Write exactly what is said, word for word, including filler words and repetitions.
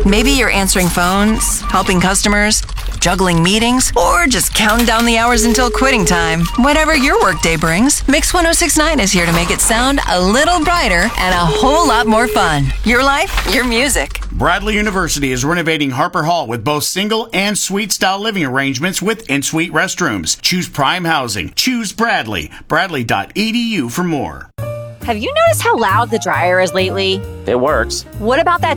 Maybe you're answering phones, helping customers, juggling meetings, or just counting down the hours until quitting time. Whatever your workday brings, Mix one oh six point nine is here to make it sound a little brighter and a whole lot more fun. Your life, your music. Bradley University is renovating Harper Hall with both single and suite style living arrangements with in-suite restrooms. Choose prime housing. Choose Bradley. Bradley dot e d u for more. Have you noticed how loud the dryer is lately? It works. What about that